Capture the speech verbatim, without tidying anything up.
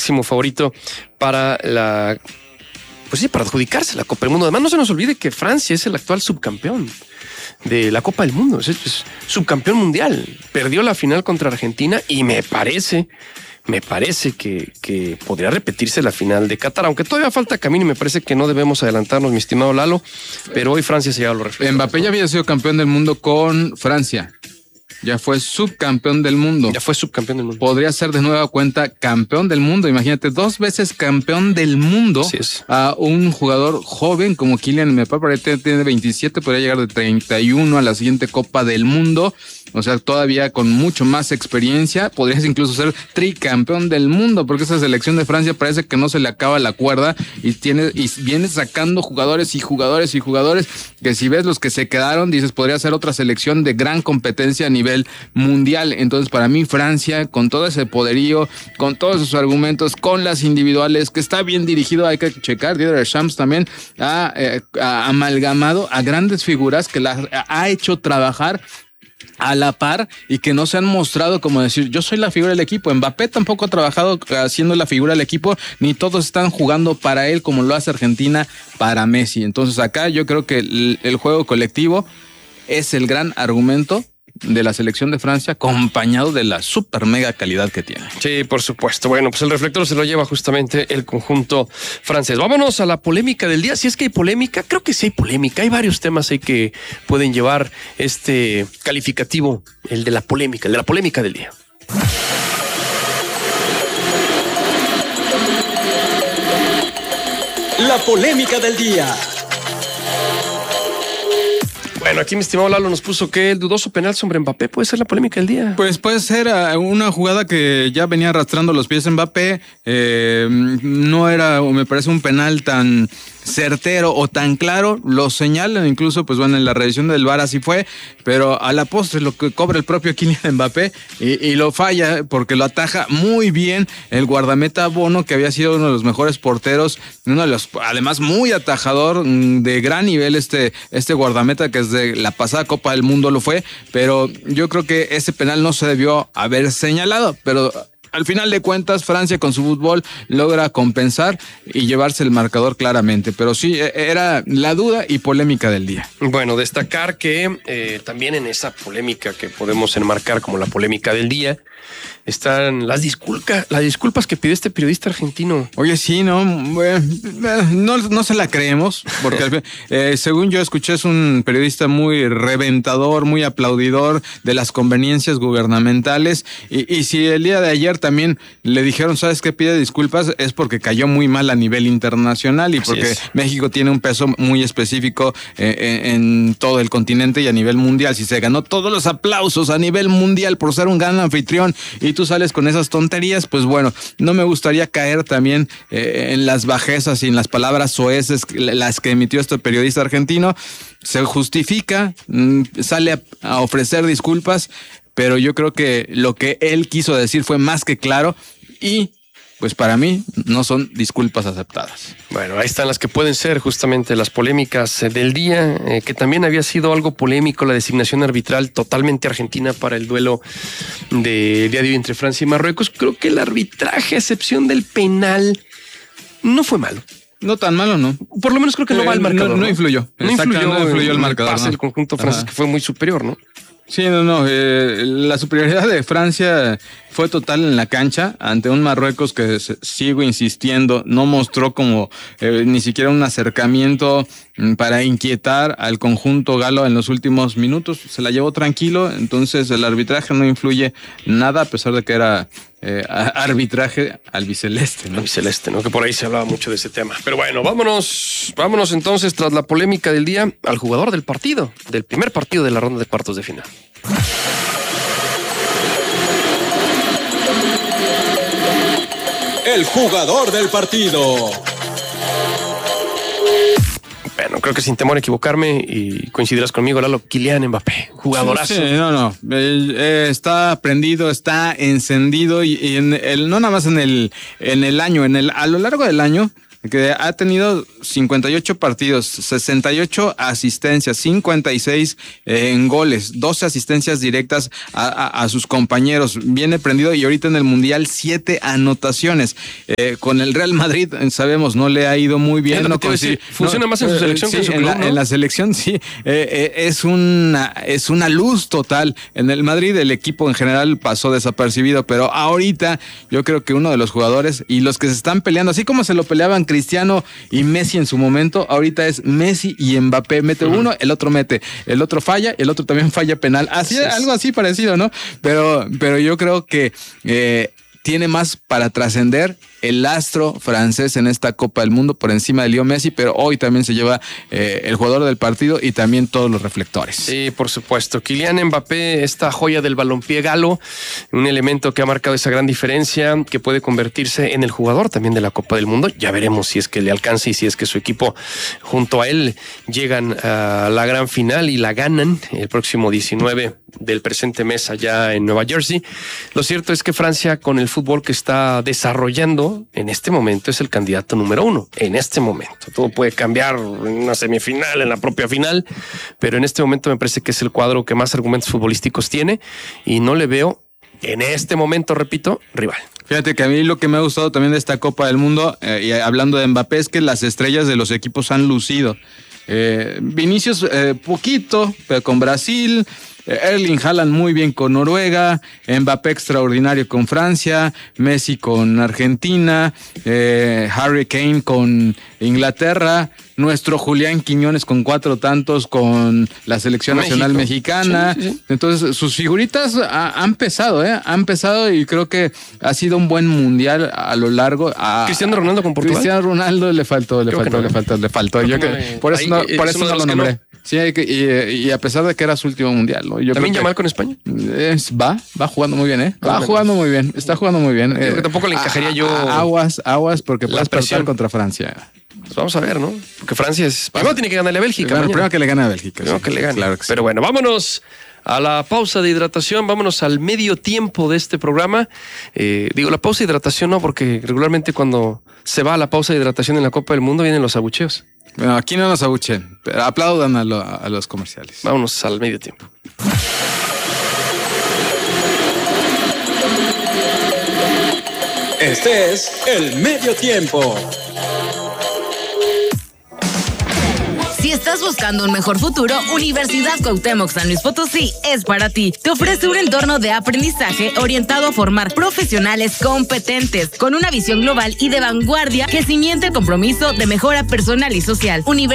máximo favorito para la... Pues sí, para adjudicarse la Copa del Mundo. Además, no se nos olvide que Francia es el actual subcampeón de la Copa del Mundo. Es, es subcampeón mundial. Perdió la final contra Argentina y me parece, me parece que, que podría repetirse la final de Qatar, aunque todavía falta camino y me parece que no debemos adelantarnos, mi estimado Lalo, pero hoy Francia se lleva los reflejos. Mbappé ya había sido campeón del mundo con Francia. Ya fue subcampeón del mundo. Ya fue subcampeón del mundo. Podría ser de nueva cuenta campeón del mundo. Imagínate, dos veces campeón del mundo. Así es. A un jugador joven como Kylian Mbappé, tiene veintisiete, podría llegar de treinta y uno a la siguiente Copa del Mundo. O sea, todavía con mucho más experiencia. Podrías incluso ser tricampeón del mundo, porque esa selección de Francia parece que no se le acaba la cuerda y tiene y viene sacando jugadores y jugadores y jugadores que si ves los que se quedaron, dices, podría ser otra selección de gran competencia a nivel mundial. Entonces, para mí, Francia, con todo ese poderío, con todos sus argumentos, con las individuales, que está bien dirigido, hay que checar. Didier Deschamps también ha, eh, ha amalgamado a grandes figuras que las ha hecho trabajar a la par y que no se han mostrado como decir, yo soy la figura del equipo. Mbappé tampoco ha trabajado haciendo la figura del equipo, ni todos están jugando para él como lo hace Argentina para Messi. Entonces acá yo creo que el, el juego colectivo es el gran argumento de la selección de Francia, acompañado de la super mega calidad que tiene. Sí, por supuesto. Bueno, pues el reflector se lo lleva justamente el conjunto francés. Vámonos a la polémica del día. Si es que hay polémica, creo que sí hay polémica. Hay varios temas ahí que pueden llevar este calificativo, el de la polémica, el de la polémica del día. La polémica del día. Bueno, aquí mi estimado Lalo nos puso que el dudoso penal sobre Mbappé puede ser la polémica del día. Pues puede ser una jugada que ya venía arrastrando los pies Mbappé. Eh, no era, me parece, un penal tan certero o tan claro. Lo señalan incluso, pues bueno, en la revisión del V A R así fue, pero a la postre lo que cobra el propio Kylian Mbappé y, y lo falla porque lo ataja muy bien el guardameta Bono, que había sido uno de los mejores porteros, uno de los, además muy atajador, de gran nivel este, este guardameta que desde la pasada Copa del Mundo lo fue, pero yo creo que ese penal no se debió haber señalado, pero al final de cuentas, Francia con su fútbol logra compensar y llevarse el marcador claramente. Pero sí, era la duda y polémica del día. Bueno, destacar que eh, también en esa polémica que podemos enmarcar como la polémica del día, están las disculpas, las disculpas que pidió este periodista argentino. Oye, sí, no, bueno, no, no se la creemos, porque eh, según yo escuché, es un periodista muy reventador, muy aplaudidor de las conveniencias gubernamentales. Y, y si el día de ayer también le dijeron, ¿sabes qué? Pide disculpas, es porque cayó muy mal a nivel internacional y porque México tiene un peso muy específico eh, en, en todo el continente y a nivel mundial. Si se ganó todos los aplausos a nivel mundial por ser un gran anfitrión y tú sales con esas tonterías, pues bueno, no me gustaría caer también eh, en las bajezas y en las palabras soeces, las que emitió este periodista argentino. Se justifica, mmm, sale a, a ofrecer disculpas, pero yo creo que lo que él quiso decir fue más que claro y pues para mí no son disculpas aceptadas. Bueno, ahí están las que pueden ser justamente las polémicas del día, eh, que también había sido algo polémico la designación arbitral totalmente argentina para el duelo de día de hoy entre Francia y Marruecos. Creo que el arbitraje, a excepción del penal, no fue malo. No tan malo, ¿no? Por lo menos creo que no eh, va al marcador. No, no, no influyó. No influyó, no influyó el marcador. El pase ¿no? del conjunto francés, que fue muy superior, ¿no? Sí, no, no. Eh, la superioridad de Francia fue total en la cancha ante un Marruecos que, sigo insistiendo, no mostró como eh, ni siquiera un acercamiento para inquietar al conjunto galo en los últimos minutos. Se la llevó tranquilo, entonces el arbitraje no influye nada, a pesar de que era eh, arbitraje albiceleste, ¿no? Albiceleste, ¿no? Que por ahí se hablaba mucho de ese tema. Pero bueno, vámonos, vámonos entonces, tras la polémica del día, al jugador del partido, del primer partido de la ronda de cuartos de final. El jugador del partido. Bueno, creo que sin temor a equivocarme y coincidirás conmigo, Lalo, Kylian Mbappé, jugadorazo. Sí, sí, no, no, eh, eh, está prendido, está encendido y, y en el, no nada más en el, en el año, en el, a lo largo del año, que ha tenido cincuenta y ocho partidos, sesenta y ocho asistencias, cincuenta y seis eh, en goles, doce asistencias directas a, a, a sus compañeros. Viene prendido y ahorita en el Mundial siete anotaciones. Eh, con el Real Madrid, sabemos, no le ha ido muy bien. No decir, funciona no, más en su selección sí, que en su en club, la, ¿no? En la selección, sí. Eh, eh, es, una, es una luz total. En el Madrid el equipo en general pasó desapercibido, pero ahorita yo creo que uno de los jugadores y los que se están peleando, así como se lo peleaban Cristiano y Messi en su momento, ahorita es Messi y Mbappé. Mete uh-huh. uno, el otro mete, el otro falla, el otro también falla penal. Así, sí, algo así parecido, ¿no? Pero, pero yo creo que eh, tiene más para trascender el astro francés en esta Copa del Mundo por encima de Leo Messi, pero hoy también se lleva eh, el jugador del partido y también todos los reflectores. Sí, por supuesto. Kylian Mbappé, esta joya del balompié galo, un elemento que ha marcado esa gran diferencia, que puede convertirse en el jugador también de la Copa del Mundo. Ya veremos si es que le alcanza y si es que su equipo junto a él llegan a la gran final y la ganan el próximo diecinueve del presente mes allá en Nueva Jersey. Lo cierto es que Francia, con el fútbol que está desarrollando en este momento, es el candidato número uno. En este momento. Todo puede cambiar en una semifinal, en la propia final, pero en este momento me parece que es el cuadro que más argumentos futbolísticos tiene y no le veo, en este momento, repito, rival. Fíjate que a mí lo que me ha gustado también de esta Copa del Mundo, eh, y hablando de Mbappé, es que las estrellas de los equipos han lucido. Eh, Vinicius, eh, poquito, pero con Brasil. Erling Haaland muy bien con Noruega, Mbappé extraordinario con Francia, Messi con Argentina, eh, Harry Kane con Inglaterra, nuestro Julián Quiñones con cuatro tantos con la selección México. Nacional mexicana. Sí, sí, sí. Entonces sus figuritas ha, han pesado, ¿eh? Han pesado y creo que ha sido un buen mundial a lo largo. A, Cristiano Ronaldo con Portugal. Cristiano Ronaldo le faltó, le faltó, no. le faltó, le faltó. Yo que, que, por eso ahí, no, por eso no lo nombré. No. Sí, y, y a pesar de que era su último mundial, ¿no? Yo ¿También Yamal con España? Es, va, va jugando muy bien, ¿eh? Va ah, jugando muy bien, está jugando muy bien. Creo que tampoco le encajaría a, yo. A, aguas, aguas, porque puedes perder contra Francia. Pues vamos a ver, ¿no? Porque Francia es. Primero tiene que ganarle a Bélgica. Bueno, primero que le gane a Bélgica. Primero sí, que le gane. Claro que sí. Pero bueno, vámonos a la pausa de hidratación, vámonos al medio tiempo de este programa. Eh, digo, la pausa de hidratación no, porque regularmente cuando se va a la pausa de hidratación en la Copa del Mundo vienen los abucheos. Bueno, aquí no nos abuchen, pero aplaudan a, lo, a los comerciales. Vámonos al medio tiempo. Este es el medio tiempo. Si estás buscando un mejor futuro, Universidad Cuauhtémoc San Luis Potosí es para ti. Te ofrece un entorno de aprendizaje orientado a formar profesionales competentes, con una visión global y de vanguardia que cimienta el compromiso de mejora personal y social. Universidad